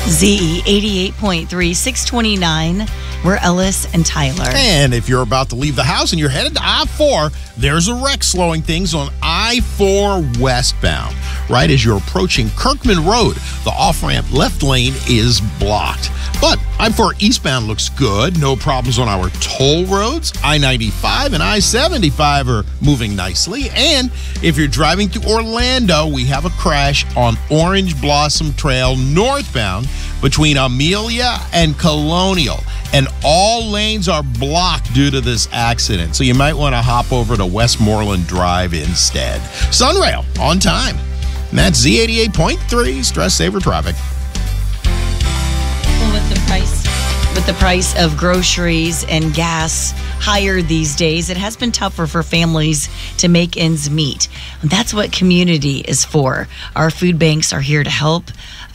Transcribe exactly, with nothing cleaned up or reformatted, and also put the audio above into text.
Z E eighty-eight point three, six twenty-nine. We're Ellis and Tyler. And if you're about to leave the house and you're headed to I four, there's a wreck slowing things on I four westbound. Right as you're approaching Kirkman Road, the off-ramp left lane is blocked. But I four eastbound looks good. No problems on our toll roads. I ninety-five and I seventy-five are moving nicely. And if you're driving to Orlando, we have a crash on Orange Blossom Trail northbound between Amelia and Colonial. And all lanes are blocked due to this accident. So you might want to hop over to Westmoreland Drive instead. Sunrail, on time. And that's Z eighty-eight point three, Stress Saver Traffic. Well, with the price, with the price of groceries and gas higher these days, it has been tougher for families to make ends meet. And that's what community is for. Our food banks are here to help.